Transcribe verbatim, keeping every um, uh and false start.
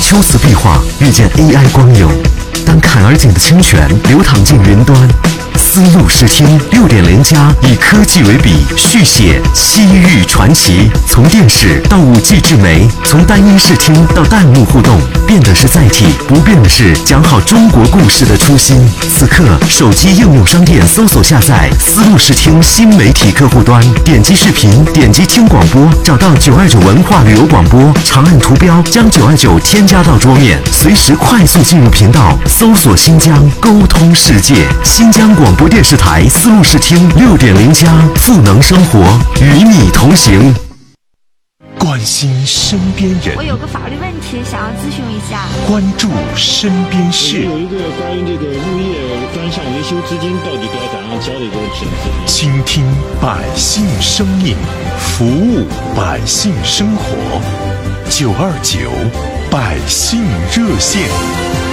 初次壁画遇见 A I 光影，当坎儿井的清泉流淌进云端。丝路视听六点零加以科技为笔，续写西域传奇。从电视到五 G 智媒，从单音视听到弹幕互动，变的是载体，不变的是讲好中国故事的初心。此刻，手机应用商店搜索下载丝路视听新媒体客户端，点击视频，点击听广播，找到九二九文化旅游广播，长按图标将九二九添加到桌面，随时快速进入频道，搜索新疆，沟通世界。新疆广播电视台丝路视听六点零加，赋能生活，与你同行。 关心身边人， 我有个法律问题想要咨询一下。 关注身边事， 有一个关于这个物业专项维修资金到底该怎样交的一个问题。 倾听百姓声音，服务百姓生活。九二九百姓热线。